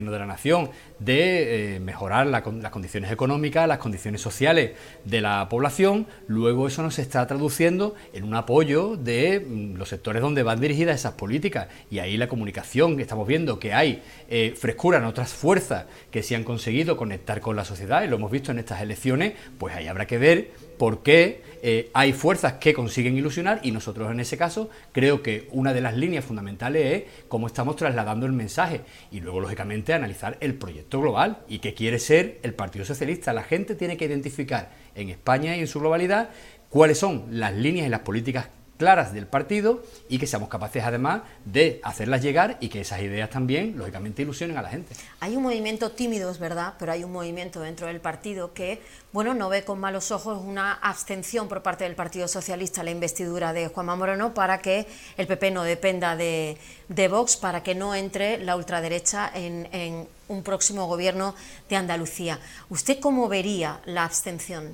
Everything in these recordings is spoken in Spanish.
de la nación de mejorar las condiciones económicas, las condiciones sociales de la población, luego eso no se está traduciendo en un apoyo de los sectores donde van dirigidas esas políticas, y ahí la comunicación, que estamos viendo que hay frescura en otras fuerzas que sí han conseguido conectar con la sociedad, y lo hemos visto en estas elecciones, pues ahí habrá que ver por qué hay fuerzas que consiguen ilusionar, y nosotros en ese caso creo que una de las líneas fundamentales es cómo estamos trasladando el mensaje, y luego lógicamente analizar el proyecto global y qué quiere ser el Partido Socialista. La gente tiene que identificar en España y en su globalidad cuáles son las líneas y las políticas claras del partido, y que seamos capaces además de hacerlas llegar y que esas ideas también lógicamente ilusionen a la gente. Hay un movimiento tímido, es verdad, pero hay un movimiento dentro del partido que, bueno, no ve con malos ojos una abstención por parte del Partido Socialista a la investidura de Juanma Moreno, para que el PP no dependa de Vox, para que no entre la ultraderecha en un próximo gobierno de Andalucía. ¿Usted cómo vería la abstención?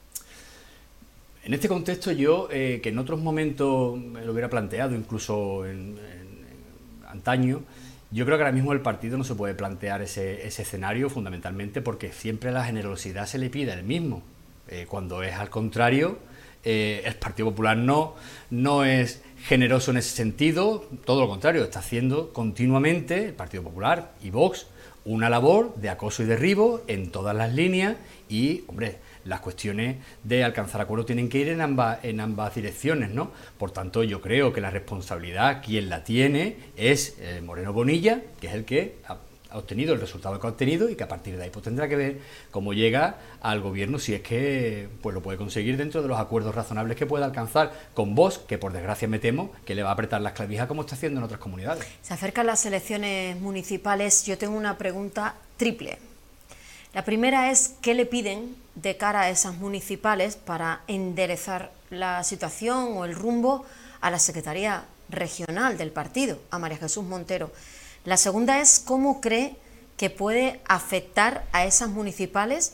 En este contexto yo, que en otros momentos me lo hubiera planteado, incluso en antaño, yo creo que ahora mismo el partido no se puede plantear ese escenario, fundamentalmente porque siempre la generosidad se le pide al mismo. Cuando es al contrario, el Partido Popular no es generoso en ese sentido, todo lo contrario, está haciendo continuamente el Partido Popular y Vox una labor de acoso y derribo en todas las líneas, y, hombre, las cuestiones de alcanzar acuerdos tienen que ir en ambas direcciones, ¿no? Por tanto, yo creo que la responsabilidad, quien la tiene, es Moreno Bonilla, que es el que ha obtenido el resultado que ha obtenido, y que a partir de ahí pues tendrá que ver cómo llega al gobierno, si es que pues lo puede conseguir dentro de los acuerdos razonables que pueda alcanzar con Vox, que por desgracia me temo que le va a apretar las clavijas como está haciendo en otras comunidades. Se acercan las elecciones municipales. Yo tengo una pregunta triple. La primera es, ¿qué le piden de cara a esas municipales para enderezar la situación o el rumbo a la Secretaría Regional del partido, a María Jesús Montero? La segunda es, ¿cómo cree que puede afectar a esas municipales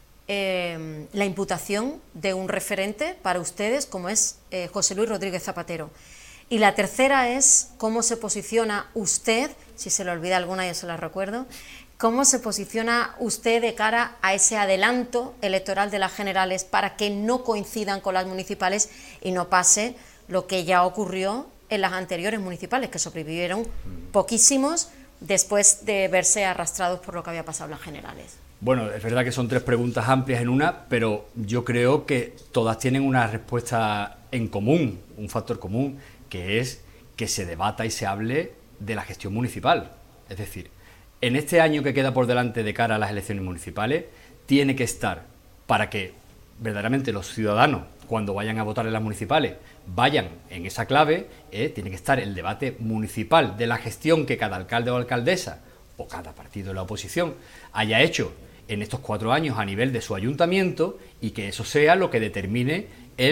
la imputación de un referente para ustedes, como es José Luis Rodríguez Zapatero? Y la tercera es, ¿cómo se posiciona usted, si se le olvida alguna yo se la recuerdo, cómo se posiciona usted de cara a ese adelanto electoral de las generales para que no coincidan con las municipales y no pase lo que ya ocurrió en las anteriores municipales, que sobrevivieron poquísimos después de verse arrastrados por lo que había pasado en las generales? Bueno, es verdad que son tres preguntas amplias en una, pero yo creo que todas tienen una respuesta en común, un factor común, que es que se debata y se hable de la gestión municipal. Es decir, en este año que queda por delante de cara a las elecciones municipales, tiene que estar, para que verdaderamente los ciudadanos, cuando vayan a votar en las municipales, vayan en esa clave, tiene que estar el debate municipal de la gestión que cada alcalde o alcaldesa, o cada partido de la oposición, haya hecho en estos 4 años a nivel de su ayuntamiento, y que eso sea lo que determine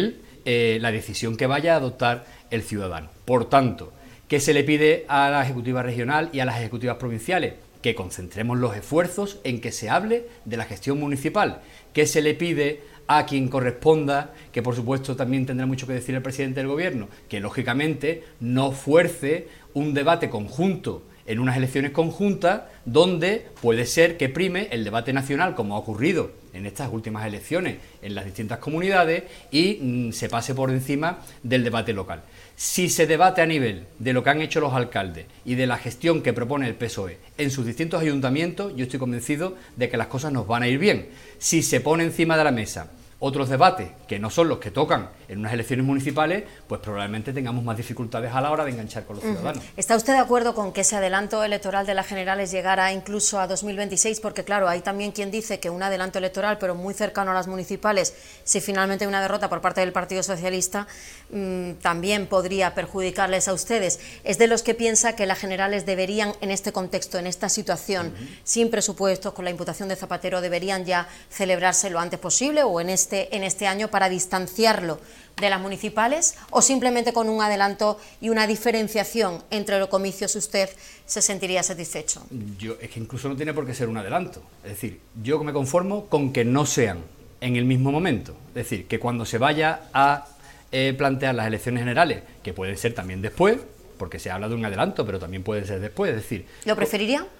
la decisión que vaya a adoptar el ciudadano. Por tanto, ¿qué se le pide a la ejecutiva regional y a las ejecutivas provinciales? Que concentremos los esfuerzos en que se hable de la gestión municipal. ¿Qué se le pide a quien corresponda? Que por supuesto también tendrá mucho que decir el presidente del gobierno, que lógicamente no fuerce un debate conjunto en unas elecciones conjuntas, donde puede ser que prime el debate nacional, como ha ocurrido en estas últimas elecciones en las distintas comunidades, y se pase por encima del debate local. Si se debate a nivel de lo que han hecho los alcaldes y de la gestión que propone el PSOE en sus distintos ayuntamientos, yo estoy convencido de que las cosas nos van a ir bien. Si se pone encima de la mesa otros debates que no son los que tocan en unas elecciones municipales, pues probablemente tengamos más dificultades a la hora de enganchar con los ciudadanos. ¿Está usted de acuerdo con que ese adelanto electoral de las generales llegara incluso a 2026? Porque claro, hay también quien dice que un adelanto electoral, pero muy cercano a las municipales, si finalmente hay una derrota por parte del Partido Socialista, también podría perjudicarles a ustedes. ¿Es de los que piensa que las generales deberían, en este contexto, en esta situación, sin presupuestos, con la imputación de Zapatero, deberían ya celebrarse lo antes posible, o en este año, para distanciarlo de las municipales, o simplemente con un adelanto y una diferenciación entre los comicios usted se sentiría satisfecho? Es que incluso no tiene por qué ser un adelanto. Es decir, yo me conformo con que no sean en el mismo momento. Es decir, que cuando se vaya a plantear las elecciones generales, que pueden ser también después, porque se habla de un adelanto, pero también puede ser después, es decir... ¿Lo preferiría?